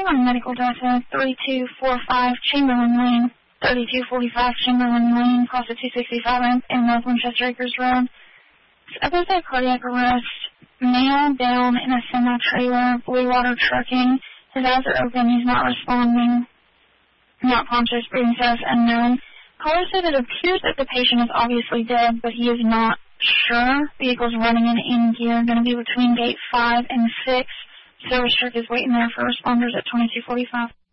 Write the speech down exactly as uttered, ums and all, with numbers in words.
calling on medical data thirty-two forty-five Chamberlain Lane, thirty-two forty-five Chamberlain Lane, Class of two sixty-five in North Winchester Acres Road. Episode cardiac arrest, male down in a semi-trailer, Blue Water Trucking. His eyes are open, he's not responding, not conscious, breathing status unknown. Caller said it appears that the patient is obviously dead, but he is not sure. Vehicle's running in in gear, going to be between gate five and six. Service truck is waiting there for responders at twenty-two forty-five.